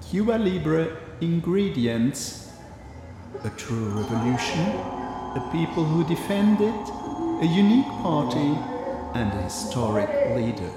Cuba Libre ingredients: a true revolution, a people who defend it, a unique party, and a historic leader.